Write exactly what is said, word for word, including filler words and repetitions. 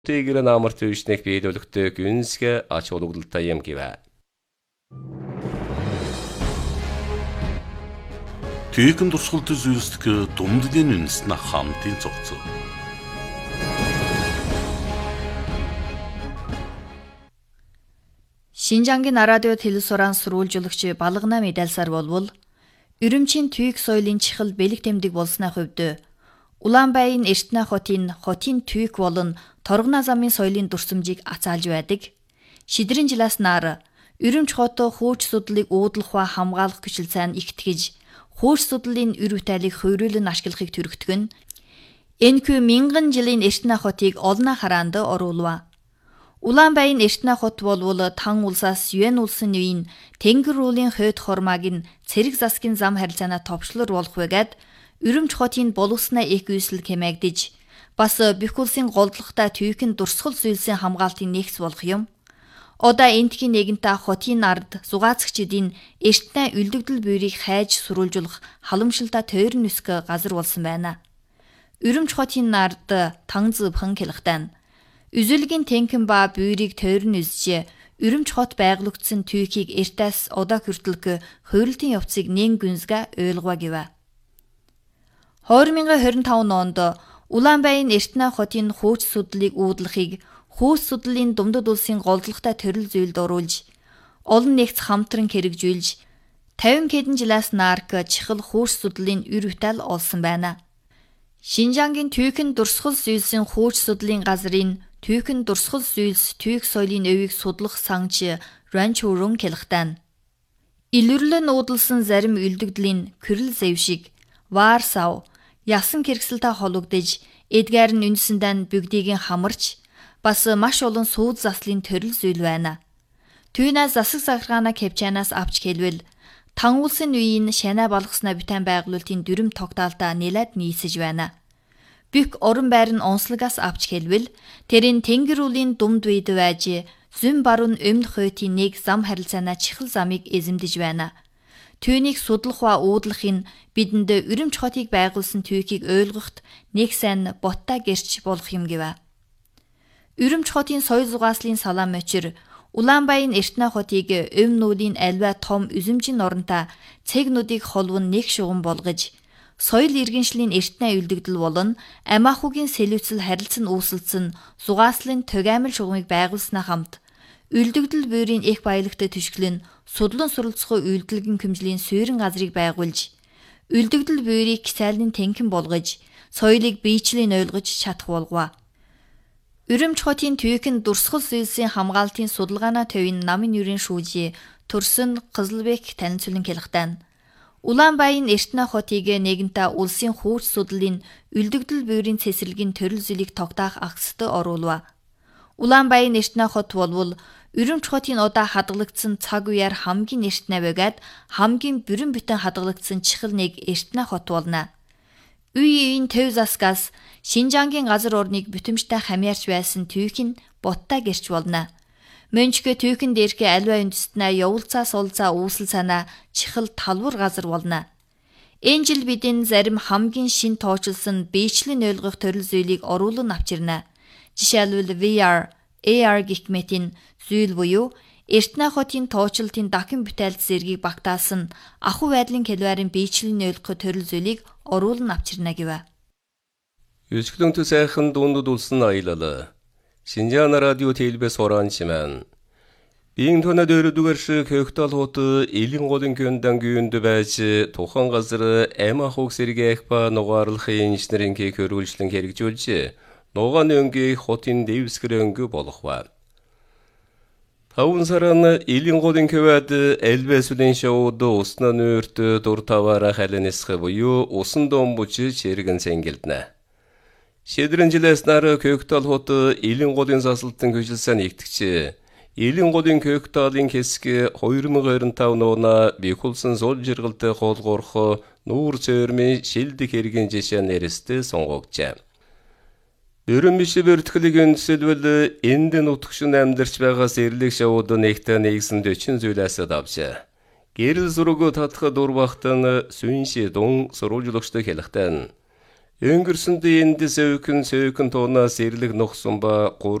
Тэгэр намар төвшнэх биелүүлэгтэй гүнсгэ ач холбогдолтой юм гэвэ. Түйхэн дурсгалт зүйлсдэг думдгийн үнснэ хамтын цогцоо. Шинжангийн радио телевизоран сурвалжуулагч Балгана медальсаар болвол Үрүмчийн түйх соёлын чихэл бэлэг тэмдэг болсны хувьд Улаанбаян Эртнэ хотын хотын түйх болон Торгона замын соёлын дурсамжийг ацаалж байдаг. Шидрэн жилээс нар Үрүмч хот хууч судлыг уудлах ба хамгаалах хүчил сайн игтгэж, хууч судлын үр бүтээлийг хувирлан ашиглахыг төрөгдгөн. Энэхүү мянган жилийн Эртнэ хотыг олно хараанд оруулва. Улаанбаян Эртнэ хот болвол Тан улсаас Юань улсын үеийн Тэнгэр уулын хойд хормааг нь цэрэг засгийн зам харилцаанаа товчлор болох байгаад Үрүмч хотын боловснаа их үйсэл хэмээгдэж, бас бүх улсын голдлоготой түйхэн дурсгал зүйлсийн хамгаалтын нэгс болох юм. Одоо энтхийн нэгэнтээ хотын ард зугаацагчдын Эртнэ үлдэгдэл буйрыг хайж сурвалжуулах халамжлалтай тойрон нүсг газар болсон байна. Үрүмч хотын ард Тангзбхан хэлхтэн Үзүүлгийн тэнхэн ба буйрыг тойрон үзж, Үрүмч хот байгуулагдсан түйхийг эртээс одоо хүртэлг хувирлтын явцыг нэн гүнзгэ ойлгоо гэвэ. две тысячи двадцать пять онд Улаанбаян Эртнэ хотын хууч судлыг уудлахыг хууч судлын Думдад улсын голдлоготой төрөл зүйлд оруулж, олон нэгц хамтран хэрэгжүүлж, пятьдесят хэдэн жилээс нарк чихэл хууч судлын үр бүтээл олсон байна. Шинжангийн түйхэн дурсгал зүйлсийн хууч судлын газрын түйхэн дурсгал зүйлс түйх соёлын өвийг судлах санч Ранчурун хэлхтэн. Илэрлэн уудалсан зарим үлдэгдлийн Кирилл Зевшиг, Варсав, ясан хэрэгсэлтэй холбогдож, эдгээр нь үндсэндээ бүгдийг хамарч, бас маш олон сууд заслын төрөл зүйл байна. Түүнээс засаг захиргаана кепчанаас авч хэлвэл, Тан улсын үеийн шанаа балгаснаа битэн байгуулалтын дүрм тогтоолтой нэлээд нийсэж байна. Бүх орон байр нь онцлогоос авч хэлвэл, тэрийн Тэнгэр уулын думд үед байж, зүүн баруун өмнө хойтын нэг зам харилцаанаа чихэл замыг эзэмдэж байна. Түүнийг судлах ба уудлах нь бидэнд Үрүмч хотыг байгуулсан түйхийг ойлгоход нэг сайн боттой гэрч болох юм гэвэ. Үрүмч хотын соёл зугааслын салаам мөчр Улаанбаян Эртнэ хотыг өв нүүдийн альва том үзэмжин оронтой цэгнүүдийг холвон нэг шугам болгож, соёл иргэншлийн Эртнэ үлдэгдэл болон Амаахугийн сэлүүцэл харилцан үүсэлцэн зугааслын Тугаймал шугамыг байгуулснаа хамт үлдэгдэл буйрын их баялагтай түшгэл нь судлан суралцах үйлдэлгэн хэмжлийн суурин газрыг байгуулж, үлдэгдэл буйрыг кисайлын тэнхэн болгож, соёлыг биечлэн ойлгож чадах болгоо. Үрүмч хотын түйхэн дурсгал зүйлсийн хамгаалтын судалгааны төвийн намын юрийн шүүжи Төрсөн Кызылбек танилцуулан хэлхтэн. Улаанбаян Эртнэ хотыг нэгэнтээ улсын хууч судлалын үлдэгдэл буйрын цэцэрлэгийн төрөл зүйлийг тогтоох агсад оруулва. Улаанбаян Эртнэ хот болвол Үрүмч хотын одоо хадгалагдсан цаг үеэр хамгийн эртнэ байгаад хамгийн бүрэн бүтэн хадгалагдсан чихэл нэг Эртнэ хот болно. Үе үеийн төв засгаас Шинжангийн газар орныг бүтэмжтэй хамьяарч байсан түйх нь боттой гэрч болно. Мөнчгө түйхэн дээрх альва үндэстнээ явуулцаа суулцаа үүсэл санаа чихэл талбар газар болно. Энэ жил бидэн зарим хамгийн шин тоочлсон биечлэн ойлгох төрөл зүйлийг оруулан авчирна. Жишээлбэл ви ар, эй ар гэх мэтийн зүйл буюу Эртнэ хотын тоочлолтын дахин бүтээл зэргийг багтаасан ахуй байдлын хэлбэрийн биечлэн ойлгох төрөл зүйлийг оруулан авчирна гэвэ. Yüzgülüntü сайхан дундад улсын аялал. Шинжаан радио телевиз оранчман. Бийн тонод өрөдүгөр шиг хөгтөл хот элин голын көндан гүйнд байж тухан газар Амаахуг сэргээх ба нугаарлахын инженерийн хөрвүүлжлэн хэрэгжүүлж, нугаан өнгийн хотын дэвсгэр өнгө болох ба. Таван саран элин голын көвөд элбэсүлэн шоуд уснан өрт дур тавара халэнэсхэ буюу усан домбуч чиргэн сэнгэлднэ. Шидрэн жилээс нар хөгтөл хот элин голын засалтын хөжилсэн нэгтгэж, элин голын хөгтөлийн хэсэг две тысячи двадцать пять нууна бихулсан сул жиргэлтэй хоолгорох нуур цөөрмийн шилдэг хэргийн жишээ нэрэстэй сонгогчээ. Дөрөн биш бүртгэлийг өндсөлвөл энд нутгшин амьдарч байгаас эрлэг шавууд нэгтээ нэгсэн дөчин зүйлээс давжээ. Гэрэл зураг татах дурбахтан сүнши дун сурвалжуулагчтай хэлэхтэн. Өнгөрсөнд энд сөөхөн сөөхөн туунаас ирлэг нухсан ба